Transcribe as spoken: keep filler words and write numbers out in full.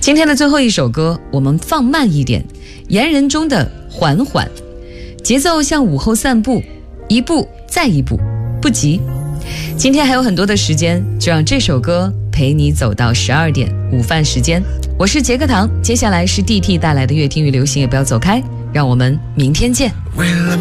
今天的最后一首歌，我们放慢一点，言人中的缓缓，节奏像午后散步，一步再一步，不急。今天还有很多的时间，就让这首歌陪你走到十二点午饭时间。我是杰克唐，接下来是 D T 带来的乐听与流行，也不要走开，让我们明天见。 为了